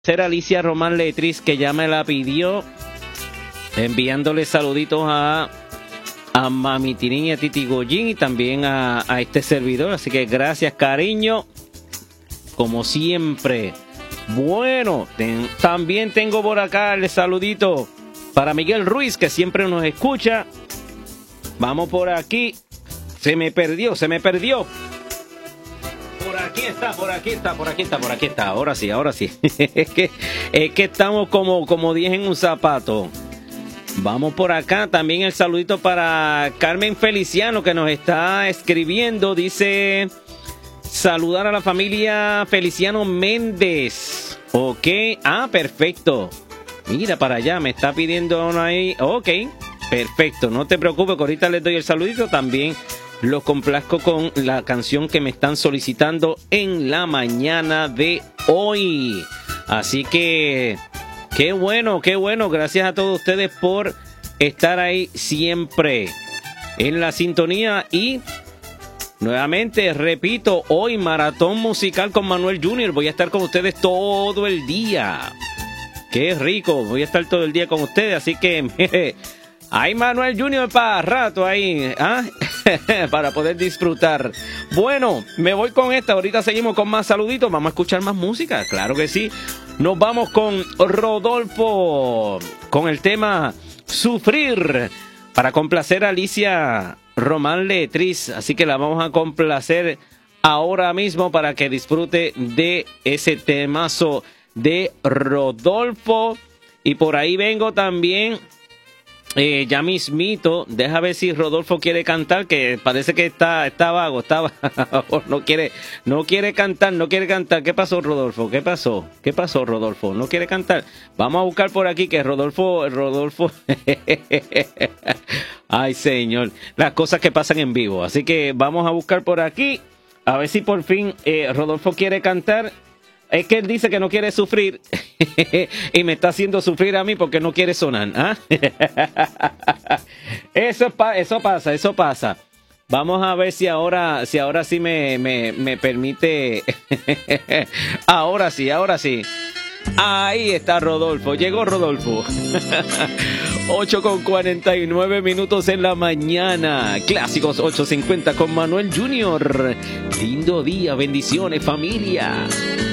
Ser Alicia Román Letriz, que ya me la pidió, enviándole saluditos a Mami Tirín y a Titi Goyín y también a este servidor, así que gracias, cariño, como siempre. Bueno, también tengo por acá el saludito para Miguel Ruiz, que siempre nos escucha. Vamos por aquí. Se me perdió. Por aquí está. Ahora sí. es que estamos como 10 en un zapato. Vamos por acá. También el saludito para Carmen Feliciano, que nos está escribiendo. Dice: saludar a la familia Feliciano Méndez. Ok. Perfecto. Mira para allá, me está pidiendo uno ahí. Ok. Perfecto. No te preocupes, que ahorita les doy el saludito. También los complazco con la canción que me están solicitando en la mañana de hoy. Así que qué bueno. Gracias a todos ustedes por estar ahí siempre en la sintonía. Y nuevamente repito, hoy maratón musical con Manuel Junior. Voy a estar con ustedes todo el día. Qué rico, voy a estar todo el día con ustedes. Así que hay Manuel Junior para rato ahí, para poder disfrutar. Bueno, me voy con esta. Ahorita seguimos con más saluditos. Vamos a escuchar más música, claro que sí. Nos vamos con Rodolfo, con el tema Sufrir, para complacer a Alicia Román Letriz. Así que la vamos a complacer ahora mismo para que disfrute de ese temazo de Rodolfo. Y por ahí vengo también. Ya mismito, deja ver si Rodolfo quiere cantar, que parece que está vago, no quiere cantar. ¿Qué pasó, Rodolfo? ¿Qué pasó, Rodolfo? ¿No quiere cantar? Vamos a buscar por aquí que Rodolfo. Ay, señor, las cosas que pasan en vivo. Así que vamos a buscar por aquí, a ver si por fin Rodolfo quiere cantar. Es que él dice que no quiere sufrir y me está haciendo sufrir a mí porque no quiere sonar. Eso pasa. Vamos a ver si ahora sí me permite. Ahora sí. Ahí está Rodolfo. Llegó Rodolfo. 8:49 en la mañana. Clásicos 8:50 con Manuel Junior. Lindo día, bendiciones, familia.